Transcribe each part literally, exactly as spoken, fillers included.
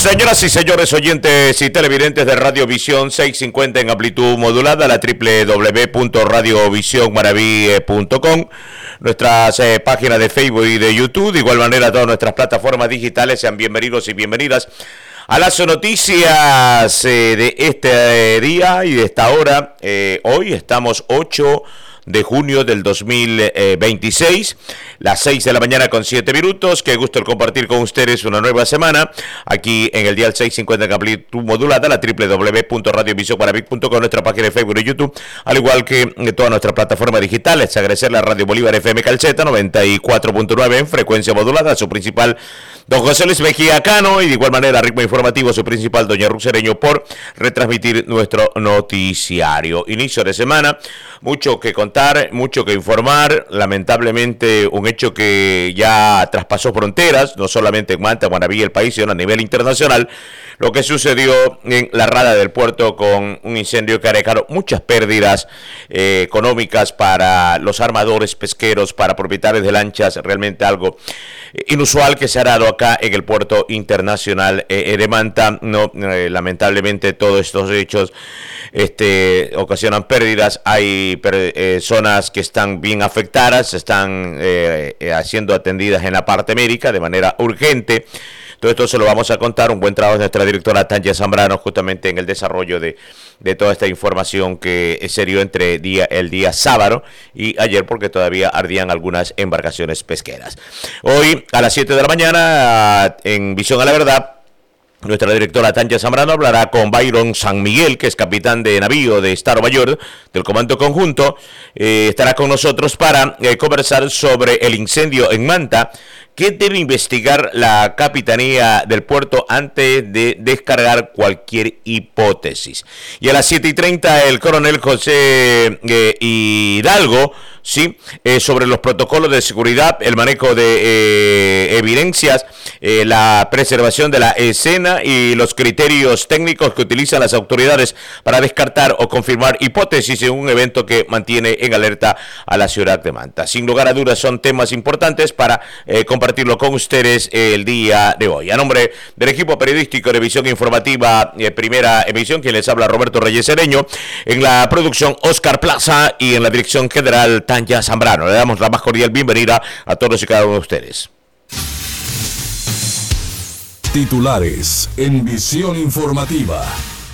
Señoras y señores oyentes y televidentes de Radiovisión seiscientos cincuenta en amplitud modulada, la doble u doble u doble u punto radiovision maraví punto com, nuestras eh, páginas de Facebook y de YouTube, de igual manera todas nuestras plataformas digitales. Sean bienvenidos y bienvenidas a las noticias eh, de este eh, día y de esta hora. Eh, hoy estamos ocho de junio del dos mil veintiséis, las seis de la mañana con siete minutos. Qué gusto el compartir con ustedes una nueva semana aquí en el dial seiscientos cincuenta en amplitud modulada, la doble u doble u doble u punto radiovision maraví punto com, nuestra página de Facebook y YouTube, al igual que todas nuestras plataformas digitales. Agradecerle a Radio Bolívar F M Calceta noventa y cuatro punto nueve en frecuencia modulada, su principal don José Luis Mejía Cano, y de igual manera Ritmo Informativo, su principal doña Rucereño, por retransmitir nuestro noticiario. Inicio de semana, mucho que contar, mucho que informar. Lamentablemente un hecho que ya traspasó fronteras, no solamente en Manta, Manabí, el país, sino a nivel internacional, lo que sucedió en la rada del puerto con un incendio que ha dejado muchas pérdidas eh, económicas para los armadores pesqueros, para propietarios de lanchas. Realmente algo inusual que se ha dado acá en el puerto internacional eh, de Manta. No, eh, lamentablemente todos estos hechos este, ocasionan pérdidas. Hay per, eh, zonas que están bien afectadas, están eh, eh, siendo atendidas en la parte médica de manera urgente. Todo esto se lo vamos a contar. Un buen trabajo de nuestra directora Tanya Zambrano, justamente en el desarrollo de, de toda esta información que se dio entre día, el día sábado y ayer, porque todavía ardían algunas embarcaciones pesqueras. Hoy a las siete de la mañana, en Visión a la Verdad, nuestra directora Tanya Zambrano hablará con Byron San Miguel, que es capitán de navío de Estado Mayor del Comando Conjunto. Eh, estará con nosotros para eh, conversar sobre el incendio en Manta. ¿Qué debe investigar la Capitanía del Puerto antes de descargar cualquier hipótesis? Y a las siete y treinta, el coronel José eh, Hidalgo, sí, eh, sobre los protocolos de seguridad, el manejo de eh, evidencias, eh, la preservación de la escena y los criterios técnicos que utilizan las autoridades para descartar o confirmar hipótesis en un evento que mantiene en alerta a la ciudad de Manta. Sin lugar a dudas son temas importantes para eh, compartirlo con ustedes el día de hoy. A nombre del equipo periodístico de Visión Informativa, eh, primera emisión, quien les habla Roberto Reyes Cereño, en la producción Oscar Plaza y en la dirección general Tanya Zambrano. Le damos la más cordial bienvenida a todos y cada uno de ustedes. Titulares en Visión Informativa.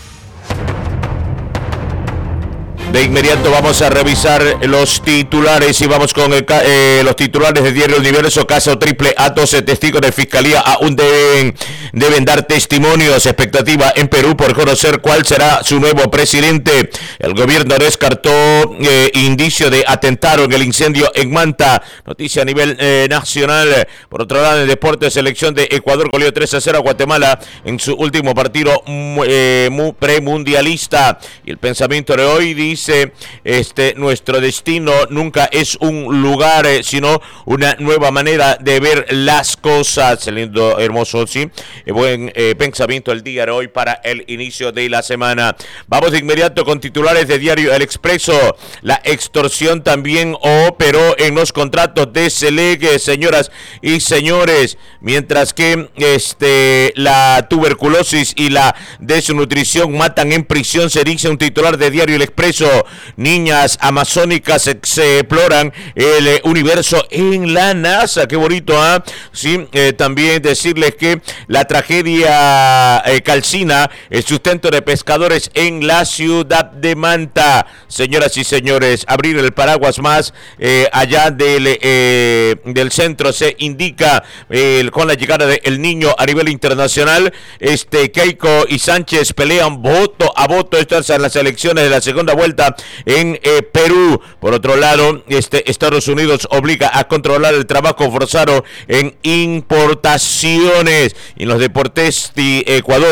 De inmediato vamos a revisar los titulares y vamos con el, eh, los titulares de Diario Universo. Caso triple A, doce testigos de fiscalía aún deben, deben dar testimonios. Expectativa en Perú por conocer cuál será su nuevo presidente. El gobierno descartó eh, indicio de atentado en el incendio en Manta. Noticia a nivel eh, nacional. Por otro lado, en deporte, selección de Ecuador goleó tres a cero a Guatemala en su último partido eh, premundialista. Y el pensamiento de hoy dice: Dice, este, nuestro destino nunca es un lugar, eh, sino una nueva manera de ver las cosas. Lindo, hermoso, sí. Eh, buen eh, pensamiento el día de hoy para el inicio de la semana. Vamos de inmediato con titulares de Diario El Expreso. La extorsión también operó en los contratos de Selegue, señoras y señores. Mientras que este, la tuberculosis y la desnutrición matan en prisión, se dice un titular de Diario El Expreso. Niñas amazónicas exploran el eh, universo en la NASA. Qué bonito, ¿ah? ¿eh? Sí, eh, también decirles que la tragedia eh, calcina el sustento de pescadores en la ciudad de Manta. Señoras y señores, abrir el paraguas más eh, allá del, eh, del centro. Se indica eh, con la llegada del de niño a nivel internacional. Este Keiko y Sánchez pelean voto a voto. Estas son las elecciones de la segunda vuelta en eh, Perú. Por otro lado, este Estados Unidos obliga a controlar el trabajo forzado en importaciones. Y en los deportes de Ecuador,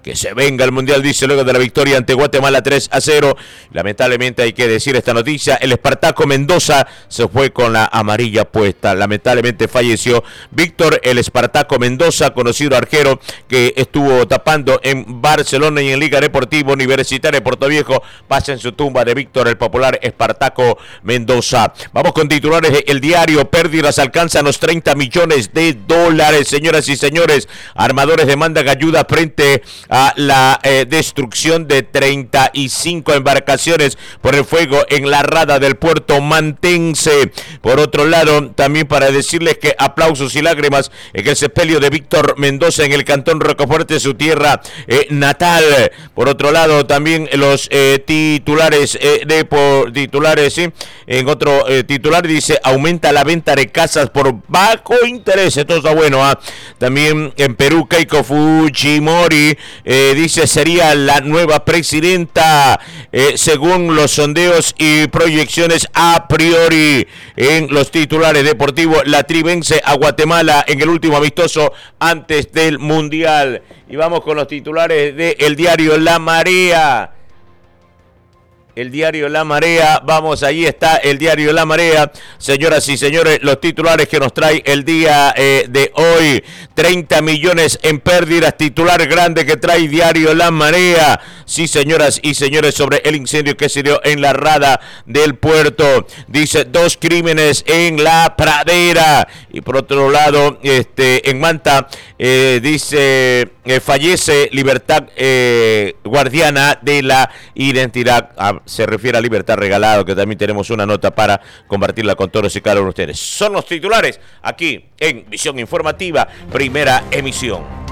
que se venga el Mundial, dice luego de la victoria ante Guatemala tres a cero. Lamentablemente hay que decir esta noticia, el Espartaco Mendoza se fue con la amarilla puesta, lamentablemente falleció Víctor el Espartaco Mendoza, conocido arquero que estuvo tapando en Barcelona y en Liga Deportiva Universitaria de Puerto Viejo. Pasa en su tumba de Víctor el popular Espartaco Mendoza. Vamos con titulares de El Diario. Pérdidas alcanzan los treinta millones de dólares, señoras y señores. Armadores demandan ayuda frente a la eh, destrucción de treinta y cinco embarcaciones por el fuego en la rada del puerto mantense. Por otro lado, también para decirles que aplausos y lágrimas en el sepelio de Víctor Mendoza en el cantón Rocafuerte, su tierra eh, natal. Por otro lado, también los eh, titulares eh, de por, titulares, ¿sí? En otro eh, titular dice, aumenta la venta de casas por bajo interés. Esto está bueno, ¿eh? También en Perú, Keiko Fujimori eh, dice, sería la nueva presidenta, eh, según los sondeos y proyecciones a priori. En los titulares deportivos, la Tri vence a Guatemala en el último amistoso antes del Mundial. Y vamos con los titulares de El Diario La Marea. El Diario La Marea, vamos, ahí está el Diario La Marea. Señoras y señores, los titulares que nos trae el día eh, de hoy. treinta millones en pérdidas, titular grande que trae Diario La Marea. Sí, señoras y señores, sobre el incendio que se dio en la rada del puerto. Dice, dos crímenes en la pradera. Y por otro lado, este, en Manta, eh, dice, eh, fallece libertad eh, guardiana de la identidad. Ah, se refiere a libertad regalado, que también tenemos una nota para compartirla con todos y cada uno de ustedes. Son los titulares aquí en Visión Informativa, primera emisión.